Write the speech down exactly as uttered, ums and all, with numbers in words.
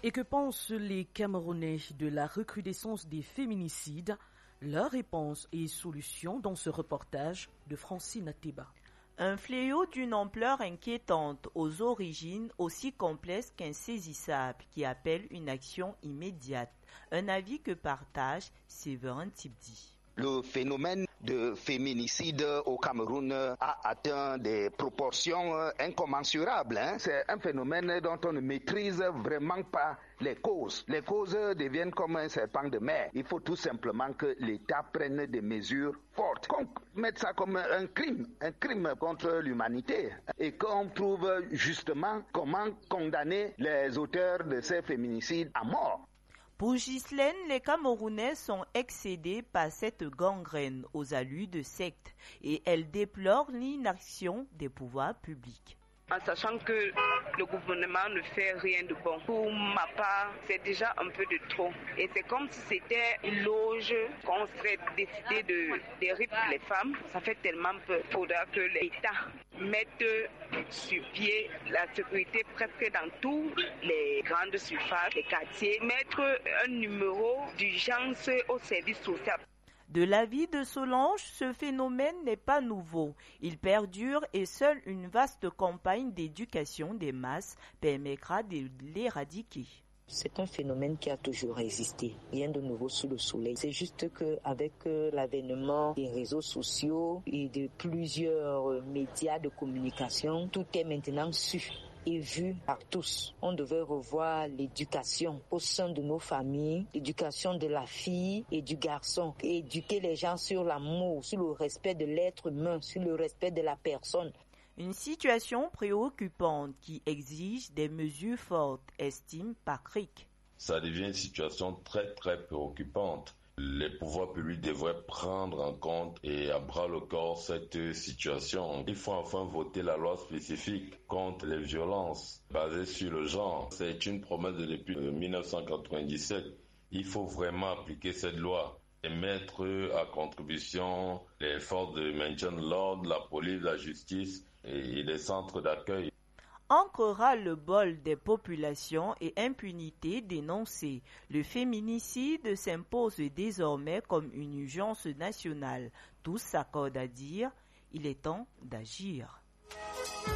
Et que pensent les Camerounais de la recrudescence des féminicides? Leurs réponses et solutions dans ce reportage de Francine Ateba. Un fléau d'une ampleur inquiétante, aux origines aussi complexes qu'insaisissables, qui appelle une action immédiate. Un avis que partage Séverin Tibdi. Le phénomène de féminicide au Cameroun a atteint des proportions incommensurables. Hein. C'est un phénomène dont on ne maîtrise vraiment pas les causes. Les causes deviennent comme un serpent de mer. Il faut tout simplement que l'État prenne des mesures fortes, qu'on mette ça comme un crime, un crime contre l'humanité, et qu'on trouve justement comment condamner les auteurs de ces féminicides à mort. Pour Ghislaine, les Camerounais sont excédés par cette gangrène aux allures de secte et elle déplore l'inaction des pouvoirs publics. En sachant que le gouvernement ne fait rien de bon. Pour ma part, c'est déjà un peu de trop. Et c'est comme si c'était une loge qu'on serait décidé de dériver les femmes. Ça fait tellement peur. Il faudra que l'État mette sur pied la sécurité presque dans tous les grandes surfaces, les quartiers. Mettre un numéro d'urgence au service social. De l'avis de Solange, ce phénomène n'est pas nouveau. Il perdure et seule une vaste campagne d'éducation des masses permettra de l'éradiquer. C'est un phénomène qui a toujours existé, rien de nouveau sous le soleil. C'est juste qu'avec l'avènement des réseaux sociaux et de plusieurs médias de communication, tout est maintenant su et vu par tous. On devait revoir l'éducation au sein de nos familles, l'éducation de la fille et du garçon, et éduquer les gens sur l'amour, sur le respect de l'être humain, sur le respect de la personne. Une situation préoccupante qui exige des mesures fortes, estime Patrick. Ça devient une situation très très préoccupante. Les pouvoirs publics devraient prendre en compte et à bras le corps cette situation. Il faut enfin voter la loi spécifique contre les violences basées sur le genre. C'est une promesse de depuis mille neuf cent quatre-vingt-dix-sept. Il faut vraiment appliquer cette loi et mettre à contribution les forces de maintien de l'ordre, la police, la justice et les centres d'accueil. Ancrera le bol des populations et impunité dénoncée. Le féminicide s'impose désormais comme une urgence nationale. Tous s'accordent à dire, il est temps d'agir.